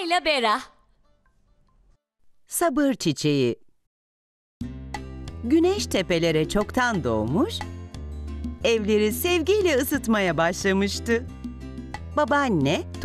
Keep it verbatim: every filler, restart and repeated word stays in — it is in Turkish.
Layla Bera. Sabır çiçeği. Güneş tepelere çoktan doğmuş, evleri sevgiyle ısıtmaya başlamıştı. Babaanne